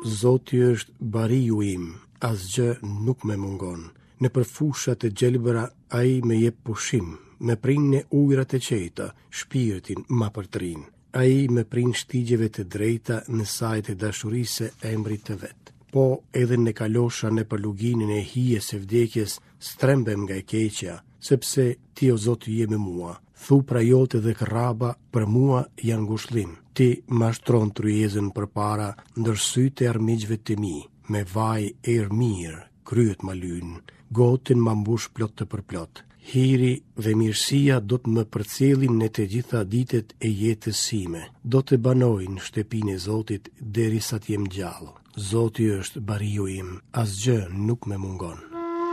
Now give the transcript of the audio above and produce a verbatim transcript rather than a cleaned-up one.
Zoti është bariu im, asgjë nuk me mungon. Në përfushat e gjelbëra ai me jep pushim, me prin në ujrat e qeta, shpirtin ma përtrin. Ai me prin shtigjeve të drejta në sajt e dashurisë e embrit të vet. Po edhe në kalosha në përluginin e hijes e vdekjes, strembem nga e keqja, sepse ti o Zoti je me mua. Thupra jote dhe kraba për mua janë ngushëllim. Ti mashtron tryezën për para ndër sytë e armiqve të mi. Me vaj e mirë, kryet ma lyn, gotin ma mbush plot të përplot. Hiri dhe mirësia do të më përcelin në të gjitha ditet e jetës sime. Do të banoj në shtëpinë e Zotit derisa të jem gjallë. Zoti është bariu im, asgjë nuk më mungon.